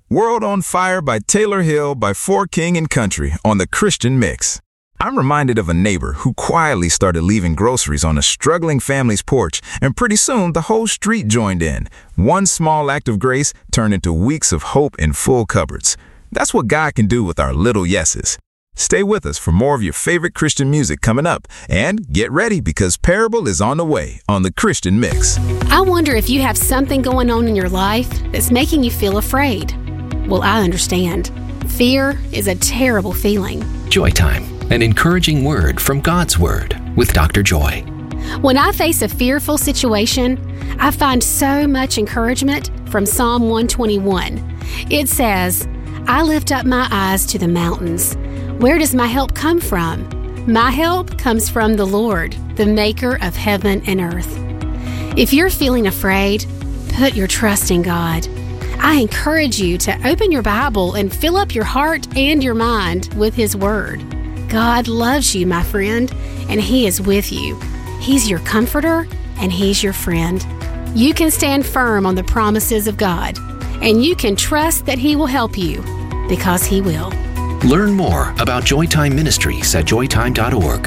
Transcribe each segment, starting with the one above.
World on Fire by Taylor Hill by For King and Country on the Christian Mix. I'm reminded of a neighbor who quietly started leaving groceries on a struggling family's porch, and pretty soon the whole street joined in. One small act of grace turned into weeks of hope in full cupboards. That's what God can do with our little yeses. Stay with us for more of your favorite Christian music coming up. And get ready because Parable is on the way on the Christian Mix. I wonder if you have something going on in your life that's making you feel afraid. Well, I understand. Fear is a terrible feeling. Joy Time, an encouraging word from God's Word with Dr. Joy. When I face a fearful situation, I find so much encouragement from Psalm 121. It says, I lift up my eyes to the mountains. Where does my help come from? My help comes from the Lord, the maker of heaven and earth. If you're feeling afraid, put your trust in God. I encourage you to open your Bible and fill up your heart and your mind with His Word. God loves you, my friend, and He is with you. He's your comforter, and He's your friend. You can stand firm on the promises of God, and you can trust that He will help you, because He will. Learn more about Joytime Ministries at joytime.org.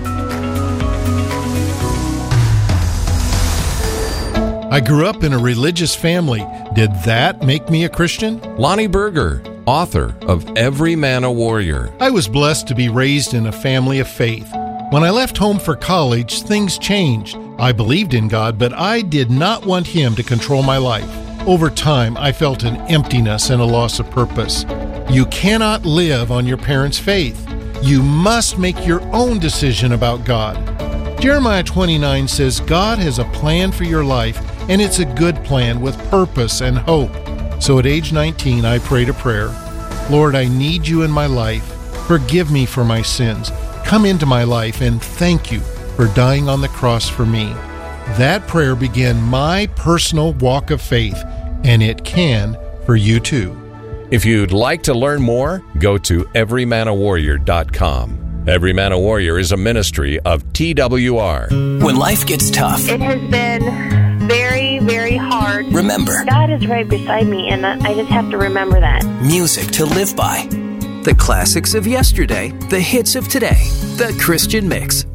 I grew up in a religious family. Did that make me a Christian? Lonnie Berger, author of Every Man a Warrior. I was blessed to be raised in a family of faith. When I left home for college, things changed. I believed in God, but I did not want Him to control my life. Over time, I felt an emptiness and a loss of purpose. You cannot live on your parents' faith. You must make your own decision about God. Jeremiah 29 says God has a plan for your life, and it's a good plan with purpose and hope. So at age 19, I prayed a prayer. Lord, I need you in my life. Forgive me for my sins. Come into my life, and thank you for dying on the cross for me. That prayer began my personal walk of faith, and it can for you too. If you'd like to learn more, go to everymanawarrior.com. Every Man a Warrior is a ministry of TWR. When life gets tough, it has been very, very hard. Remember, God is right beside me, and I just have to remember that. Music to live by. The classics of yesterday, the hits of today. The Christian Mix